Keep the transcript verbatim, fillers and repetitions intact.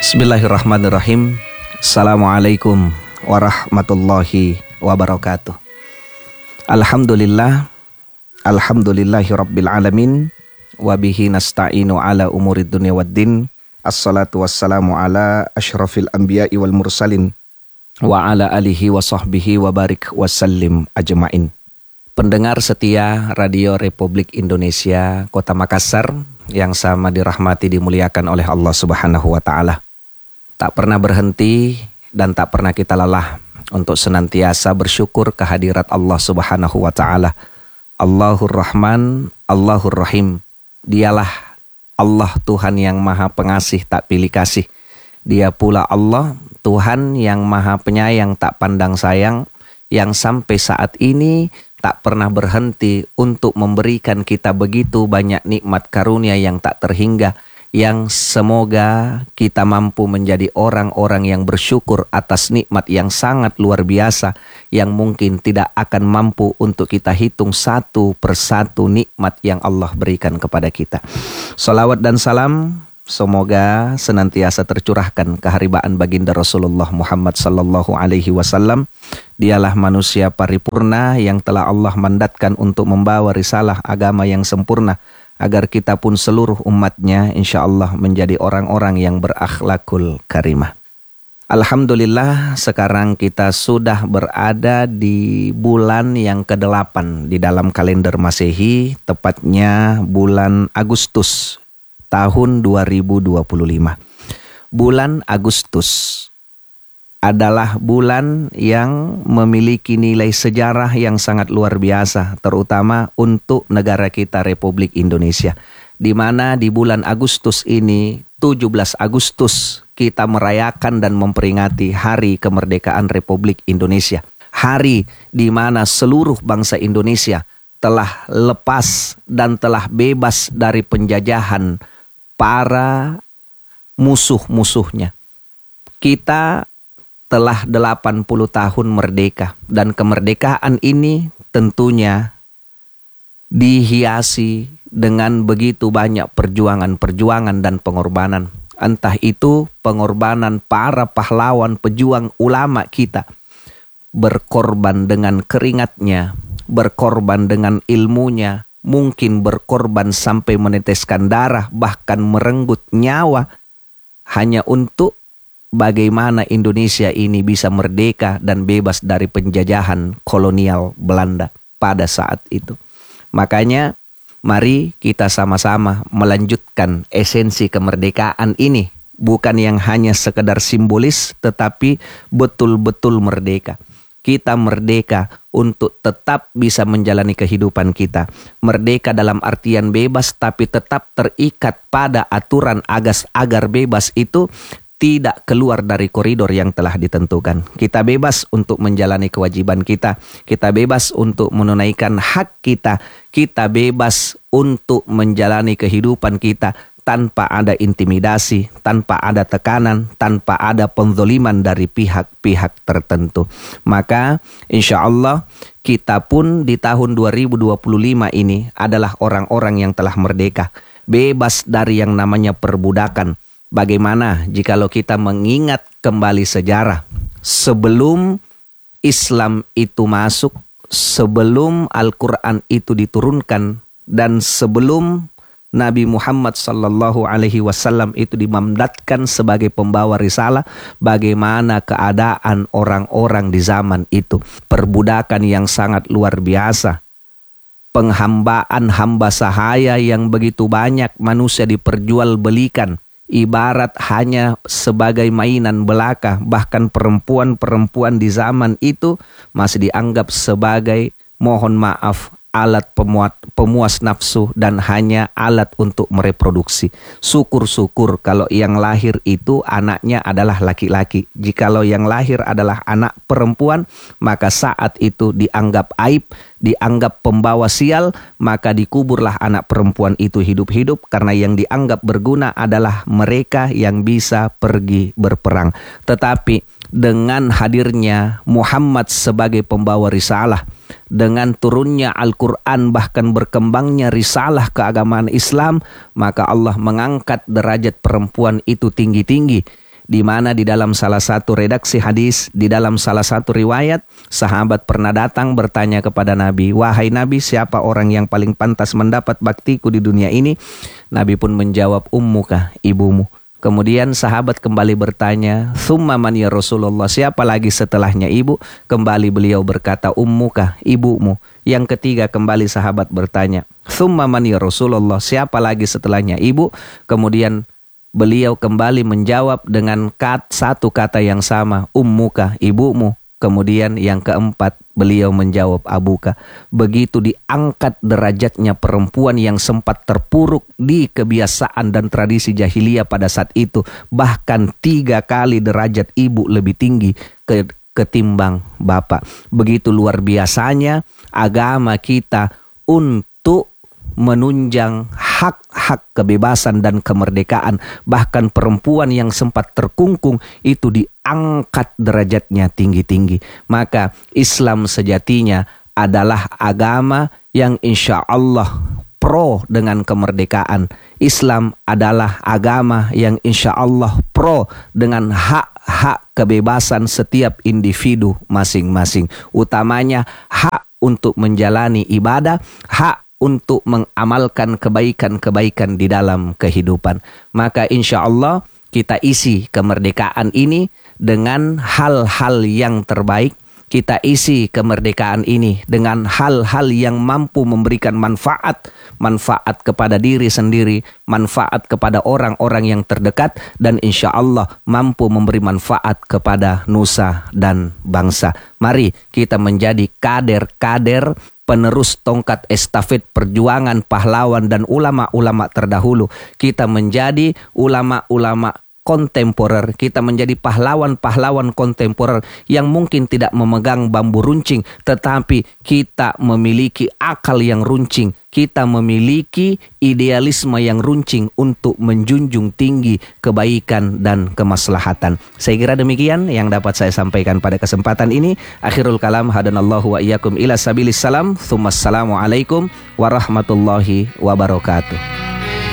Bismillahirrahmanirrahim. Assalamualaikum warahmatullahi wabarakatuh. Alhamdulillah, alhamdulillahi rabbil alamin, wabihi nasta'inu ala umurid dunia waddin. Assalatu wassalamu ala ashrafil anbiya'i wal mursalin, wa ala alihi wa sahbihi wa barik wasallim ajma'in. Pendengar setia Radio Republik Indonesia Kota Makassar yang sama dirahmati dimuliakan oleh Allah Subhanahu wa Ta'ala. Tak pernah berhenti dan tak pernah kita lelah untuk senantiasa bersyukur kehadirat Allah Subhanahu wa Ta'ala. Allahur Rahman, Allahur Rahim. Dialah Allah Tuhan yang Maha Pengasih tak pilih kasih. Dia pula Allah Tuhan yang Maha Penyayang tak pandang sayang, yang sampai saat ini tak pernah berhenti untuk memberikan kita begitu banyak nikmat karunia yang tak terhingga, yang semoga kita mampu menjadi orang-orang yang bersyukur atas nikmat yang sangat luar biasa, yang mungkin tidak akan mampu untuk kita hitung satu persatu nikmat yang Allah berikan kepada kita. Salawat dan salam semoga senantiasa tercurahkan keharibaan baginda Rasulullah Muhammad sallallahu alaihi wasallam. Dialah manusia paripurna yang telah Allah mandatkan untuk membawa risalah agama yang sempurna, agar kita pun seluruh umatnya insya Allah menjadi orang-orang yang berakhlakul karimah. Alhamdulillah, sekarang kita sudah berada di bulan yang kedelapan di dalam kalender Masehi, tepatnya bulan Agustus tahun dua ribu dua puluh lima. Bulan Agustus adalah bulan yang memiliki nilai sejarah yang sangat luar biasa, terutama untuk negara kita Republik Indonesia, di mana di bulan Agustus ini, tujuh belas Agustus, kita merayakan dan memperingati Hari Kemerdekaan Republik Indonesia. Hari di mana seluruh bangsa Indonesia telah lepas dan telah bebas dari penjajahan para musuh-musuhnya. Kita telah delapan puluh tahun merdeka, dan kemerdekaan ini tentunya dihiasi dengan begitu banyak perjuangan-perjuangan dan pengorbanan. Entah itu pengorbanan para pahlawan pejuang ulama kita, berkorban dengan keringatnya, berkorban dengan ilmunya, mungkin berkorban sampai meneteskan darah, bahkan merenggut nyawa, hanya untuk bagaimana Indonesia ini bisa merdeka dan bebas dari penjajahan kolonial Belanda pada saat itu. Makanya mari kita sama-sama melanjutkan esensi kemerdekaan ini, bukan yang hanya sekedar simbolis, tetapi betul-betul merdeka. Kita merdeka untuk tetap bisa menjalani kehidupan kita. Merdeka dalam artian bebas, tapi tetap terikat pada aturan agas agar bebas itu tidak keluar dari koridor yang telah ditentukan. Kita bebas untuk menjalani kewajiban kita. Kita bebas untuk menunaikan hak kita. Kita bebas untuk menjalani kehidupan kita tanpa ada intimidasi, tanpa ada tekanan, tanpa ada penzoliman dari pihak-pihak tertentu. Maka insya Allah kita pun di tahun dua ribu dua puluh lima ini adalah orang-orang yang telah merdeka, bebas dari yang namanya perbudakan. Bagaimana jikalau kita mengingat kembali sejarah sebelum Islam itu masuk, sebelum Al-Quran itu diturunkan, dan sebelum Nabi Muhammad sallallahu alaihi wasallam itu dimandatkan sebagai pembawa risalah, bagaimana keadaan orang-orang di zaman itu. Perbudakan yang sangat luar biasa, penghambaan hamba sahaya yang begitu banyak, manusia diperjualbelikan ibarat hanya sebagai mainan belaka. Bahkan perempuan-perempuan di zaman itu masih dianggap sebagai, mohon maaf, alat pemuat, pemuas nafsu dan hanya alat untuk mereproduksi. Syukur-syukur kalau yang lahir itu anaknya adalah laki-laki. Jikalau yang lahir adalah anak perempuan, maka saat itu dianggap aib, dianggap pembawa sial, maka dikuburlah anak perempuan itu hidup-hidup, karena yang dianggap berguna adalah mereka yang bisa pergi berperang. Tetapi dengan hadirnya Muhammad sebagai pembawa risalah, dengan turunnya Al-Quran, bahkan berkembangnya risalah keagamaan Islam, maka Allah mengangkat derajat perempuan itu tinggi-tinggi. di mana di dalam salah satu redaksi hadis, di dalam salah satu riwayat, sahabat pernah datang bertanya kepada Nabi, "Wahai Nabi, siapa orang yang paling pantas mendapat baktiku di dunia ini?" Nabi pun menjawab, "Ummuka, ibumu." Kemudian sahabat kembali bertanya, "Tsumma man ya Rasulullah, siapa lagi setelahnya ibu?" Kembali beliau berkata, "Ummuka, ibumu." Yang ketiga kembali sahabat bertanya, "Tsumma man ya Rasulullah, siapa lagi setelahnya ibu?" Kemudian beliau kembali menjawab dengan kat, satu kata yang sama, "Ummuka, ibumu." Kemudian yang keempat beliau menjawab, "Abuka." Begitu diangkat derajatnya perempuan yang sempat terpuruk di kebiasaan dan tradisi jahiliyah pada saat itu. Bahkan tiga kali derajat ibu lebih tinggi ke, ketimbang bapak. Begitu luar biasanya agama kita untuk menunjang hak-hak kebebasan dan kemerdekaan. Bahkan perempuan yang sempat terkungkung itu diangkat derajatnya tinggi-tinggi. Maka Islam sejatinya adalah agama yang insya Allah pro dengan kemerdekaan. Islam adalah agama yang insya Allah pro dengan hak-hak kebebasan setiap individu masing-masing. Utamanya hak untuk menjalani ibadah, hak untuk mengamalkan kebaikan-kebaikan di dalam kehidupan. Maka insya Allah kita isi kemerdekaan ini dengan hal-hal yang terbaik. Kita isi kemerdekaan ini dengan hal-hal yang mampu memberikan manfaat. Manfaat kepada diri sendiri, manfaat kepada orang-orang yang terdekat, dan insya Allah mampu memberi manfaat kepada nusa dan bangsa. Mari kita menjadi kader-kader penerus tongkat estafet perjuangan pahlawan dan ulama-ulama terdahulu. Kita menjadi ulama-ulama kontemporer, kita menjadi pahlawan-pahlawan kontemporer yang mungkin tidak memegang bambu runcing, tetapi kita memiliki akal yang runcing, kita memiliki idealisme yang runcing untuk menjunjung tinggi kebaikan dan kemaslahatan. Saya kira demikian yang dapat saya sampaikan pada kesempatan ini. Akhirul kalam, hadanallahu wa iyyakum ila sabilis salam. Tsumma assalamu alaikum warahmatullahi wabarakatuh.